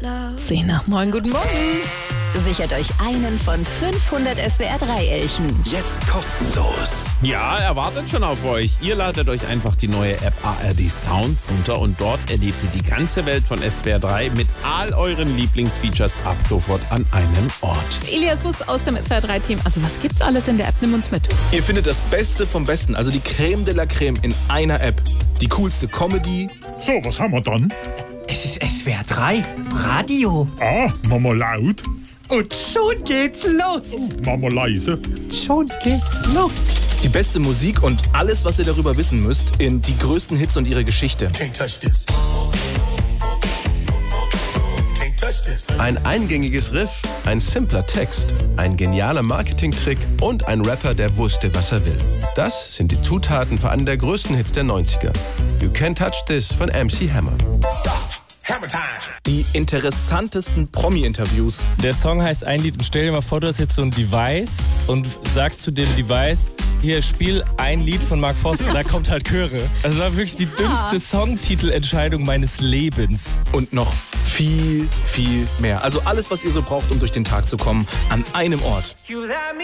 10 nach 9, guten Morgen. Sichert euch einen von 500 SWR3-Elchen. Jetzt kostenlos. Ja, er wartet schon auf euch. Ihr ladet euch einfach die neue App ARD Sounds runter und dort erlebt ihr die ganze Welt von SWR3 mit all euren Lieblingsfeatures ab sofort an einem Ort. Elias Bus aus dem SWR3-Team. Also was gibt's alles in der App? Nimm uns mit. Ihr findet das Beste vom Besten, also die Creme de la Creme in einer App. Die coolste Comedy. So, was haben wir dann? Es ist SWR3 Radio. Ah, Mama laut. Und schon geht's los. Mama leise. Schon geht's los. Die beste Musik und alles, was ihr darüber wissen müsst, in die größten Hits und ihre Geschichte. Ein eingängiges Riff, ein simpler Text, ein genialer Marketingtrick und ein Rapper, der wusste, was er will. Das sind die Zutaten für einen der größten Hits der 90er. You Can't Touch This von MC Hammer. Die interessantesten Promi-Interviews. Der Song heißt ein Lied und stell dir mal vor, du hast jetzt so ein Device und sagst zu dem Device, hier, spiel ein Lied von Mark Forster und da kommt halt Chöre. Das war wirklich die dümmste Songtitelentscheidung meines Lebens. Und noch viel, viel mehr. Also alles, was ihr so braucht, um durch den Tag zu kommen, an einem Ort. You let me